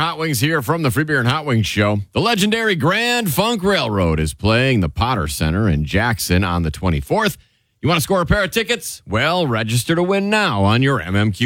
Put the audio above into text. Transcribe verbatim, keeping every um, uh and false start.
Hot Wings here from the Free Beer and Hot Wings Show. The legendary Grand Funk Railroad is playing the Potter Center in Jackson on the twenty-fourth. You want to score a pair of tickets? Well, register to win now on your M M Q